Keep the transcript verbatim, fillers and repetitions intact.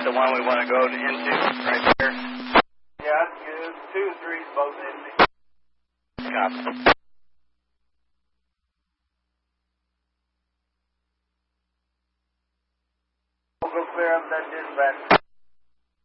the one we want to go to into right there? Yeah, that's good. Two and three is both empty. Copy. We'll go clear up that dispatch.